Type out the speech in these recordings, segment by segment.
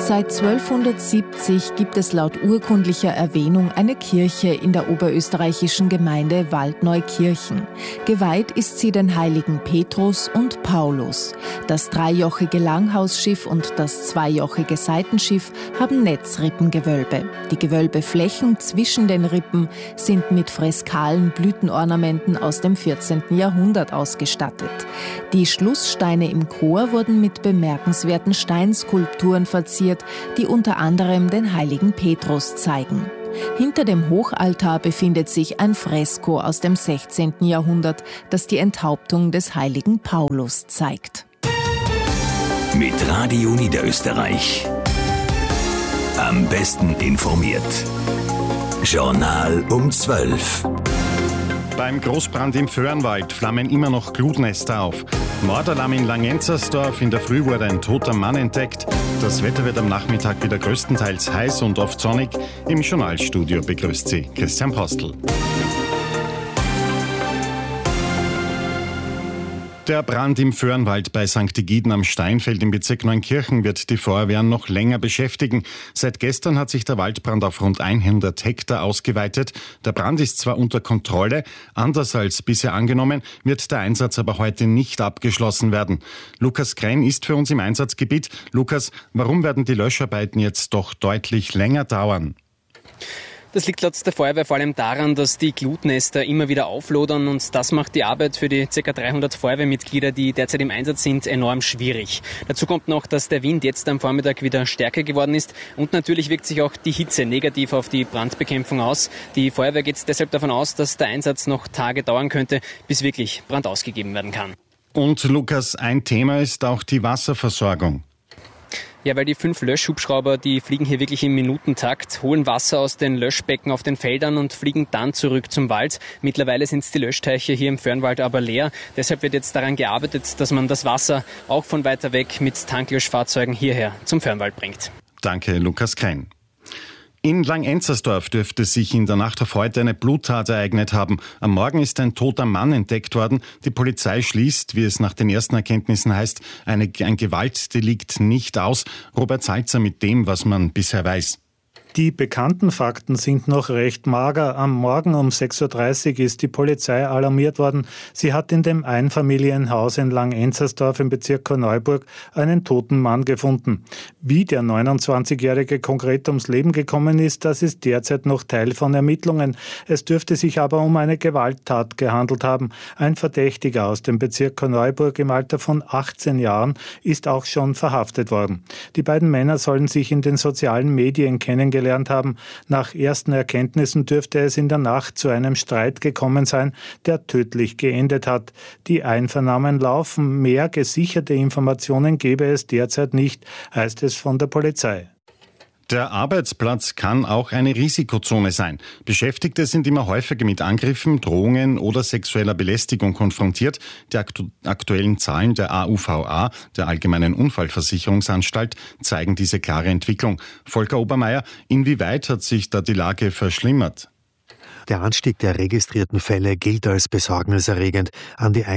Seit 1270 gibt es laut urkundlicher Erwähnung eine Kirche in der oberösterreichischen Gemeinde Waldneukirchen. Geweiht ist sie den Heiligen Petrus und Paulus. Das dreijochige Langhausschiff und das zweijochige Seitenschiff haben Netzrippengewölbe. Die Gewölbeflächen zwischen den Rippen sind mit freskalen Blütenornamenten aus dem 14. Jahrhundert ausgestattet. Die Schlusssteine im Chor wurden mit bemerkenswerten Steinskulpturen verziert, die unter anderem den heiligen Petrus zeigen. Hinter dem Hochaltar befindet sich ein Fresko aus dem 16. Jahrhundert, das die Enthauptung des heiligen Paulus zeigt. Mit Radio Niederösterreich. Am besten informiert. Journal um 12. Beim Großbrand im Föhrenwald flammen immer noch Glutnester auf. Mordalarm in Langenzersdorf. In der Früh wurde ein toter Mann entdeckt. Das Wetter wird am Nachmittag wieder größtenteils heiß und oft sonnig. Im Journalstudio begrüßt Sie Christian Postel. Der Brand im Föhrenwald bei St. Egiden am Steinfeld im Bezirk Neunkirchen wird die Feuerwehr noch länger beschäftigen. Seit gestern hat sich der Waldbrand auf rund 100 Hektar ausgeweitet. Der Brand ist zwar unter Kontrolle, anders als bisher angenommen, wird der Einsatz aber heute nicht abgeschlossen werden. Lukas Krenn ist für uns im Einsatzgebiet. Lukas, warum werden die Löscharbeiten jetzt doch deutlich länger dauern? Das liegt laut der Feuerwehr vor allem daran, dass die Glutnester immer wieder auflodern und das macht die Arbeit für die ca. 300 Feuerwehrmitglieder, die derzeit im Einsatz sind, enorm schwierig. Dazu kommt noch, dass der Wind jetzt am Vormittag wieder stärker geworden ist und natürlich wirkt sich auch die Hitze negativ auf die Brandbekämpfung aus. Die Feuerwehr geht deshalb davon aus, dass der Einsatz noch Tage dauern könnte, bis wirklich Brand ausgegeben werden kann. Und Lukas, ein Thema ist auch die Wasserversorgung. Ja, weil die 5 Löschhubschrauber, die fliegen hier wirklich im Minutentakt, holen Wasser aus den Löschbecken auf den Feldern und fliegen dann zurück zum Wald. Mittlerweile sind die Löschteiche hier im Föhrenwald aber leer. Deshalb wird jetzt daran gearbeitet, dass man das Wasser auch von weiter weg mit Tanklöschfahrzeugen hierher zum Föhrenwald bringt. Danke, Lukas Krenn. In Langenzersdorf dürfte sich in der Nacht auf heute eine Bluttat ereignet haben. Am Morgen ist ein toter Mann entdeckt worden. Die Polizei schließt, wie es nach den ersten Erkenntnissen heißt, ein Gewaltdelikt nicht aus. Robert Salzer mit dem, was man bisher weiß. Die bekannten Fakten sind noch recht mager. Am Morgen um 6.30 Uhr ist die Polizei alarmiert worden. Sie hat in dem Einfamilienhaus in Langenzersdorf im Bezirk Korneuburg einen toten Mann gefunden. Wie der 29-Jährige konkret ums Leben gekommen ist, das ist derzeit noch Teil von Ermittlungen. Es dürfte sich aber um eine Gewalttat gehandelt haben. Ein Verdächtiger aus dem Bezirk Korneuburg im Alter von 18 Jahren ist auch schon verhaftet worden. Die beiden Männer sollen sich in den sozialen Medien kennengelernt haben. Nach ersten Erkenntnissen dürfte es in der Nacht zu einem Streit gekommen sein, der tödlich geendet hat. Die Einvernahmen laufen. Mehr gesicherte Informationen gebe es derzeit nicht, heißt es von der Polizei. Der Arbeitsplatz kann auch eine Risikozone sein. Beschäftigte sind immer häufiger mit Angriffen, Drohungen oder sexueller Belästigung konfrontiert. Die aktuellen Zahlen der AUVA, der Allgemeinen Unfallversicherungsanstalt, zeigen diese klare Entwicklung. Volker Obermeier, inwieweit hat sich da die Lage verschlimmert? Der Anstieg der registrierten Fälle gilt als besorgniserregend. An die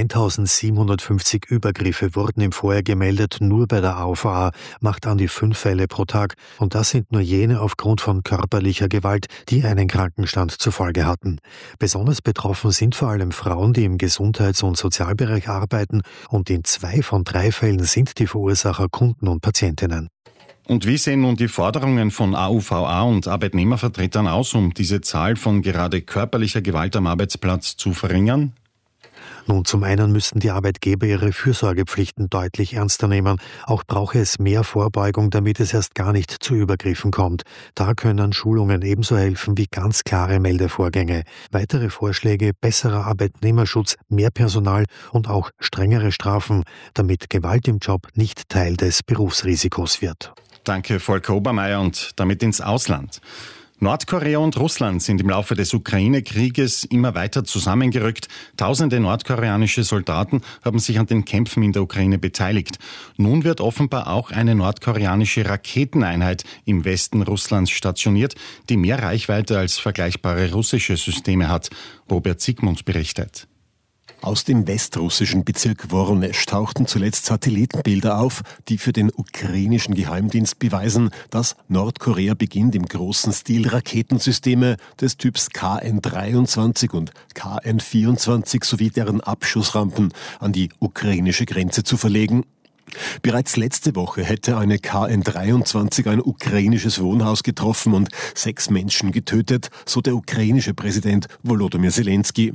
1750 Übergriffe wurden im Vorjahr gemeldet, nur bei der AUVA, macht an die 5 Fälle pro Tag. Und das sind nur jene aufgrund von körperlicher Gewalt, die einen Krankenstand zur Folge hatten. Besonders betroffen sind vor allem Frauen, die im Gesundheits- und Sozialbereich arbeiten, und in 2 von 3 Fällen sind die Verursacher Kunden und Patientinnen. Und wie sehen nun die Forderungen von AUVA und Arbeitnehmervertretern aus, um diese Zahl von gerade körperlicher Gewalt am Arbeitsplatz zu verringern? Nun, zum einen müssten die Arbeitgeber ihre Fürsorgepflichten deutlich ernster nehmen. Auch brauche es mehr Vorbeugung, damit es erst gar nicht zu Übergriffen kommt. Da können Schulungen ebenso helfen wie ganz klare Meldevorgänge. Weitere Vorschläge: besserer Arbeitnehmerschutz, mehr Personal und auch strengere Strafen, damit Gewalt im Job nicht Teil des Berufsrisikos wird. Danke, Volker Obermeier, und damit ins Ausland. Nordkorea und Russland sind im Laufe des Ukraine-Krieges immer weiter zusammengerückt. Tausende nordkoreanische Soldaten haben sich an den Kämpfen in der Ukraine beteiligt. Nun wird offenbar auch eine nordkoreanische Raketeneinheit im Westen Russlands stationiert, die mehr Reichweite als vergleichbare russische Systeme hat. Robert Siegmund berichtet. Aus dem westrussischen Bezirk Woronesch tauchten zuletzt Satellitenbilder auf, die für den ukrainischen Geheimdienst beweisen, dass Nordkorea beginnt, im großen Stil Raketensysteme des Typs KN-23 und KN-24 sowie deren Abschussrampen an die ukrainische Grenze zu verlegen. Bereits letzte Woche hätte eine KN-23 ein ukrainisches Wohnhaus getroffen und 6 Menschen getötet, so der ukrainische Präsident Volodymyr Zelensky.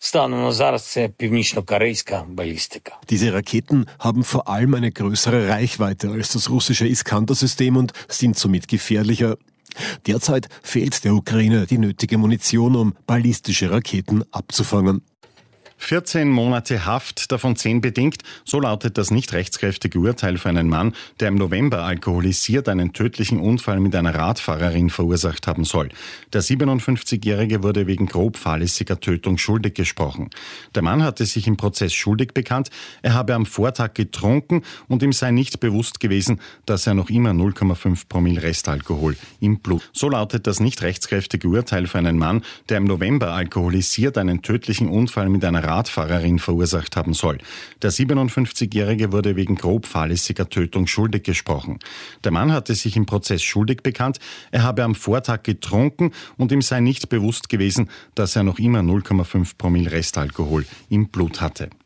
Diese Raketen haben vor allem eine größere Reichweite als das russische Iskander-System und sind somit gefährlicher. Derzeit fehlt der Ukraine die nötige Munition, um ballistische Raketen abzufangen. 14 Monate Haft, davon 10 bedingt, so lautet das nicht rechtskräftige Urteil für einen Mann, der im November alkoholisiert einen tödlichen Unfall mit einer Radfahrerin verursacht haben soll. Der 57-Jährige wurde wegen grob fahrlässiger Tötung schuldig gesprochen. Der Mann hatte sich im Prozess schuldig bekannt, er habe am Vortag getrunken und ihm sei nicht bewusst gewesen, dass er noch immer 0,5 Promille Restalkohol im Blut. So lautet das nicht rechtskräftige Urteil für einen Mann, der im November alkoholisiert einen tödlichen Unfall mit einer Radfahrerin verursacht haben soll. Der 57-Jährige wurde wegen grob fahrlässiger Tötung schuldig gesprochen. Der Mann hatte sich im Prozess schuldig bekannt, er habe am Vortag getrunken und ihm sei nicht bewusst gewesen, dass er noch immer 0,5 Promille Restalkohol im Blut hatte.